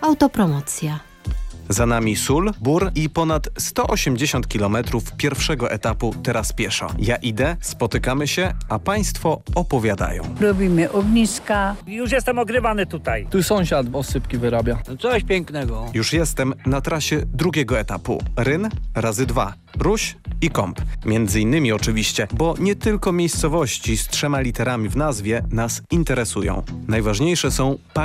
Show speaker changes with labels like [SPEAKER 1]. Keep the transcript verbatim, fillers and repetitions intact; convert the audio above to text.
[SPEAKER 1] Autopromocja.
[SPEAKER 2] Za nami Sól, Bór i ponad sto osiemdziesiąt kilometrów pierwszego etapu teraz pieszo. Ja idę, spotykamy się, a państwo opowiadają.
[SPEAKER 3] Robimy ogniska.
[SPEAKER 4] Już jestem ogrywany tutaj.
[SPEAKER 5] Tu sąsiad osypki wyrabia.
[SPEAKER 6] No coś pięknego.
[SPEAKER 2] Już jestem na trasie drugiego etapu. Ryn razy dwa. Ruś i Kąp. Między innymi oczywiście, bo nie tylko miejscowości z trzema literami w nazwie nas interesują. Najważniejsze są